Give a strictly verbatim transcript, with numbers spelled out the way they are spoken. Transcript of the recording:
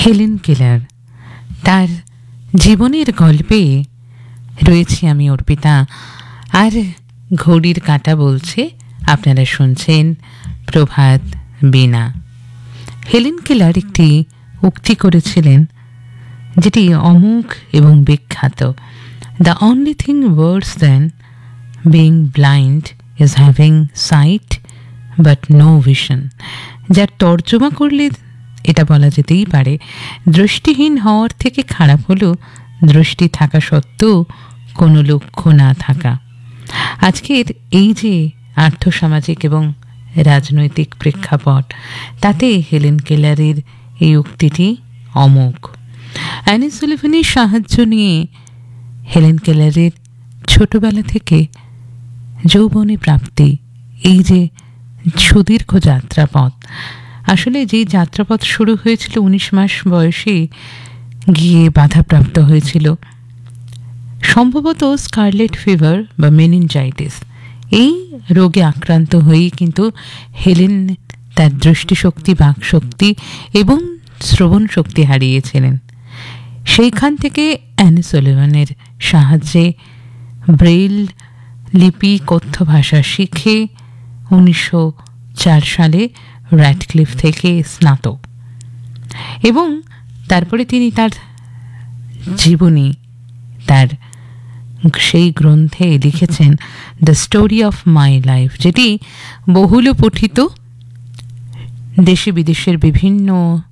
Helen Keller, তার জীবনের গল্পে রয়েছি আমি অর্পিতা, আর ঘড়ির কাঁটা বলছে আপনারা শুনছেন প্রভাত বীণা। হেলেন কেলার একটি উক্তি করেছিলেন যেটি অমোঘ এবং বিখ্যাত। The only thing Wars than being blind is having site but no vision. যার তর্জমা করলে এটা বলা যেতেই পারে, দৃষ্টিহীন হওয়ার থেকে খারাপ হলো দৃষ্টি থাকা সত্ত্বেও কোনো লক্ষ্য না থাকা। আজকের এই যে আর্থসামাজিক এবং রাজনৈতিক প্রেক্ষাপট, তাতে হেলেন কেলারের এই উক্তিটি অমোঘ। অ্যানি সুলিভানের সাহায্য নিয়ে হেলেন কেলারের ছোটবেলা থেকে যৌবনে প্রাপ্তি, এই যে সুদীর্ঘ যাত্রাপথ, আসলে যে যাত্রাপথ শুরু হয়েছিল উনিশ মাস বয়সে গিয়ে বাধাপ্রাপ্ত হয়েছিল সম্ভবত স্কারলেট ফিভার বা মেনিনজাইটিস। এই রোগে আক্রান্ত হয়েই কিন্তু হেলেন তার দৃষ্টিশক্তি, বাকশক্তি এবং শ্রবণ শক্তি হারিয়েছিলেন। সেইখান থেকে অ্যানি সুলিভানের সাহায্যে ব্রেইল লিপি কথ্য ভাষা শিখে উনিশশো চার সালে র্যাডক্লিফ থেকে স্নাতক, এবং তারপরে তিনি তার জীবনী, তার সেই গ্রন্থে লিখেছেন the story of my life, যেটি বহুল পঠিত, দেশে বিদেশের বিভিন্ন